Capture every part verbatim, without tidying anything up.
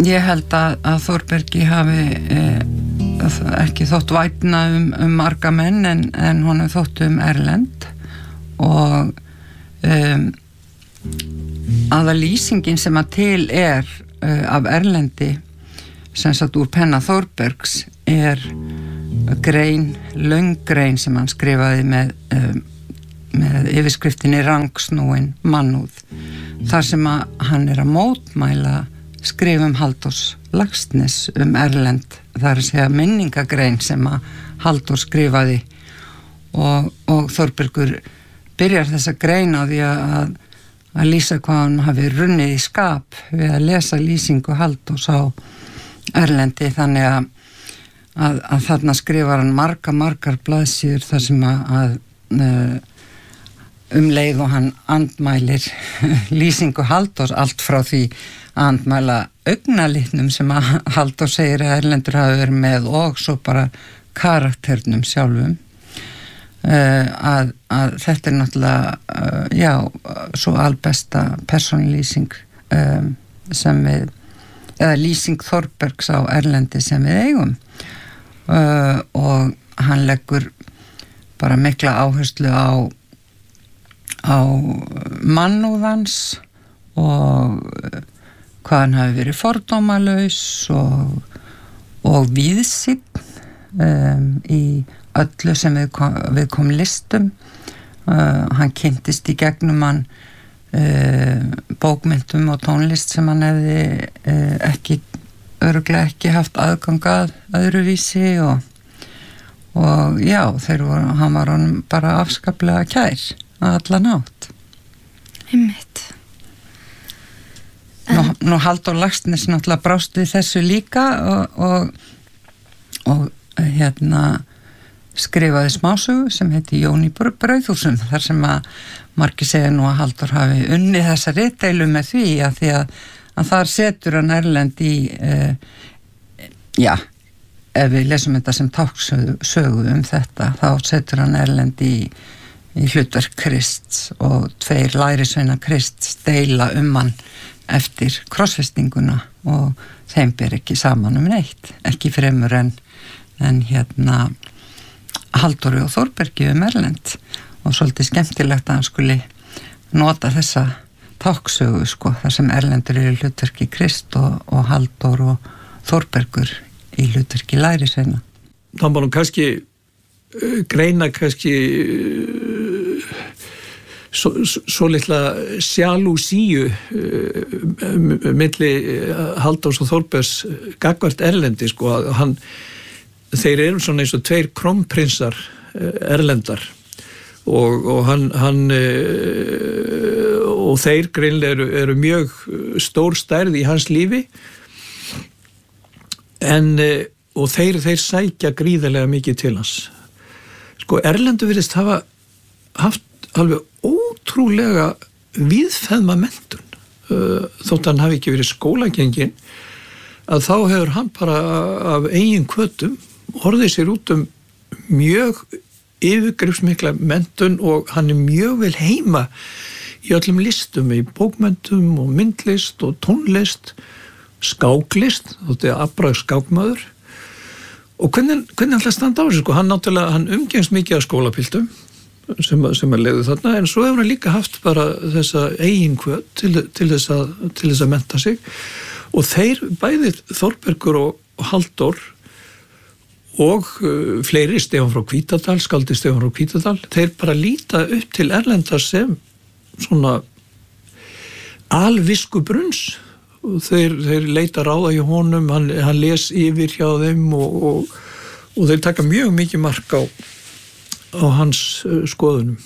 ég held að, að Þórbergi hafi eh, ekki þótt vætna um, um marga menn en, en honum þótt um Erlend og um, aða lýsingin sem að til er uh, af Erlendi sem sagt úr penna Þórbergs er grein, löng grein sem hann skrifaði með, um, með yfirskriftinni Rangsnúin mannúð þar sem að hann er að mótmæla skrifum Halldórs Laxness um Erlend, það er að segja minningagrein sem að Halldór skrifaði og, og Þórbergur byrjar þessa grein á því að, að lýsa hvað hann hafi runnið í skap við að lesa lýsingu Halldórs á Erlendi þannig að, að, að þarna skrifar hann marga, margar blaðsíður þar sem að, að um leið og hann andmælir lýsingu Halldórs allt frá því að andmæla augnalitnum sem að Halldór segir að Erlendur hafi verið með og svo bara karakternum sjálfum uh, að, að þetta er náttúrulega uh, já, svo albesta persónulýsing um, sem við eða lýsing Þórbergs á Erlendi sem við eigum uh, og hann leggur bara mikla áherslu á á mannúðans og hvað hann hafi verið fordómalaus og, og víðsýnn um, í öllu sem við kom, við kom listum uh, hann kynntist í gegnum hann uh, bókmyndum og tónlist sem hann hefði uh, ekki, örugglega ekki haft aðgang að öðruvísi og, og já, þeir voru, hann var honum bara afskaplega kær að alla nátt einmitt Nú, nú Halldór Laxness náttúrulega brást við þessu líka og, og, og hérna skrifaði smásögu sem heiti Jón í Brauðhúsum þar sem að margir segja nú að Halldór hafi unnið þessa ritdeilu með því að því að, að þar setur hann Erlend í uh, já, ef við lesum þetta sem táknsögu um þetta þá setur hann Erlend í í hlutverk Krists og tveir lærisveina Krists deila um hann eftir krossfestinguna og þeim ber ekki saman um neitt, ekki fremur en, en hérna Halldóri og Þórbergi um Erlend og svolítið skemmtilegt að hann skuli nota þessa táknsögu sko, þar sem Erlendur er í hlutverki Krist og, og Halldór og Þórbergur í hlutverki lærisveina. Það má nú kannski greina kannski svo, svo litla sjálúsíu uh, milli Halldórs og Þórbergs gagnvart Erlendi sko að hann, þeir eru svona eins og tveir krónprinsar Erlendar og, og hann, hann uh, og þeir greinlega eru, eru mjög stór stærð í hans lífi en uh, og þeir, þeir sækja gríðarlega mikið til hans sko Erlendur virðist hafa haft alveg ótrúlega víðfeðma menntun uh, þótt hann hafi ekki verið skólagengin að þá hefur hann bara af eigin hvötum orðið sér út um mjög yfirgripsmikla menntun og hann er mjög vel heima í öllum listum, í bókmentum og myndlist og tónlist skáklist, þótt er afbragð skákmaður og hvernig, hvernig alltaf standa á þessu sko, hann náttúrulega, hann umgengst mikið af skólapiltum sem, sem að leiðu þarna, en svo hefur hann líka haft bara þessa eigin hvöt til, til þess að, til þess að mennta sig og þeir, bæði Þórbergur og, og Halldór og uh, fleiri, Stefán frá Hvítadal, skáldi Stefán frá Hvítadal, þeir bara líta upp til Erlendar sem svona alvisku brunns og þeir, þeir leita ráða hjá honum, hann, hann les yfir hjá þeim og, og, og þeir taka mjög mikið mark á, á hans uh, skoðunum.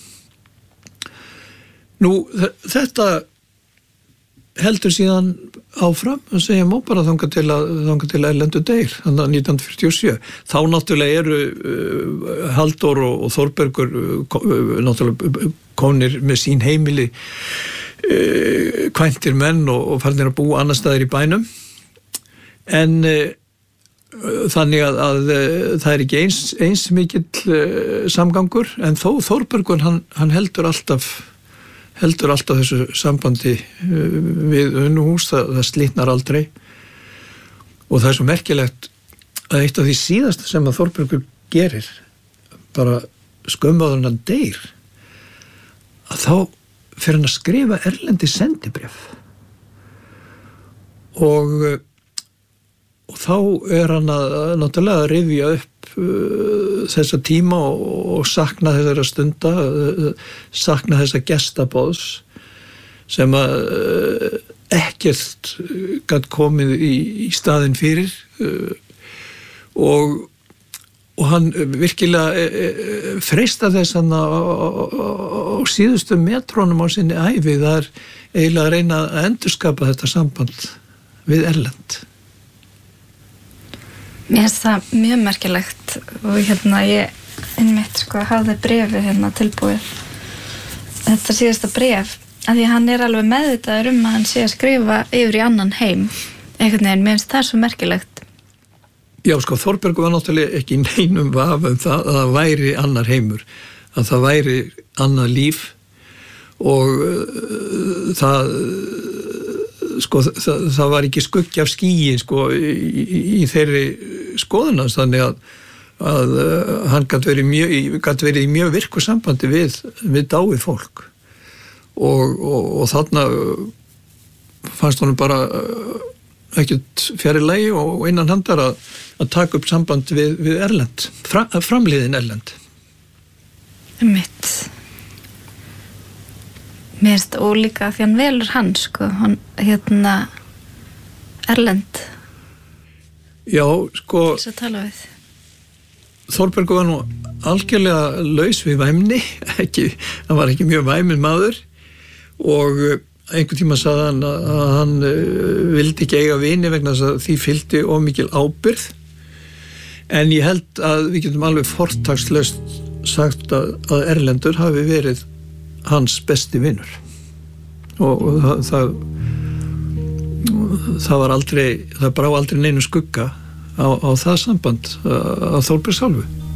Nú, þetta heldur síðan áfram að segja má bara þangað til að, þangað til að Erlendur deyr, þannig að nítján hundruð fjörutíu og sjö. Þá náttúrulega eru uh, Halldór og, og Þórbergur uh, náttúrulega konir með sín heimili uh, kvæntir menn og, og farnir að búa annar staðar í bænum. En uh, þannig að, að uh, það er ekki eins, eins mikill uh, samgangur, en þó Þórbergur hann, hann heldur alltaf heldur alltaf þessu sambandi við Unuhús, það, það slitnar aldrei og það er svo merkilegt að eitt af því síðasta sem að Þórbergur gerir bara skömmu hann deyr að þá fyrir hann að skrifa erlendi sendibréf og og þá er hann að náttúrulega að rifja upp uh, þessa tíma og, og sakna þessara stunda uh, sakna þessa gestabóðs sem að uh, ekkert gat komið í, í staðinn fyrir uh, og og hann virkilega uh, freista þess hann á, á, á síðustu metrónum á sinni ævi það er eiginlega að reyna að endurskapa þetta samband við Erlend. Mér finnst það mjög merkilegt og hérna ég einmitt sko hafði bréfið hérna tilbúið þetta síðasta bréf að því að hann er alveg meðvitaður um að hann sé að skrifa yfir í annan heim einhvern veginn, mér finnst það svo merkilegt. Já sko, Þórbergur var náttúrulega ekki neinum vafa um það að það væri annar heimur að það væri annað líf og uh, það sko það, það var ekki skuggi af skýi sko í, í, í þeirri skoðunans þannig að, að uh, hann gat verið mjög, gat verið í mjög virku sambandi við, við dáið fólk og, og, og þarna fannst honum bara uh, ekkert fjari lagi og innan handar að, að taka upp samband við, við Erlend, Fra, framliðin Erlend. Mitt Mér finnst ólíka því hann velur hann sko, hann hérna Erlend. Já, sko Þess að tala við. Þórbergur var nú algjörlega laus við væmni, ekki, hann var ekki mjög væminn maður og einhvern tíma sagði hann að hann vildi ekki eiga vini vegna þess að því fylgdi of mikil ábyrgð en ég held að við getum alveg fortakslaust sagt að, að Erlendur hafi verið hans besti vinur og, og það, það það var aldrei það brá aldrei neinu skugga á, á það samband að Þórbergs hálfu.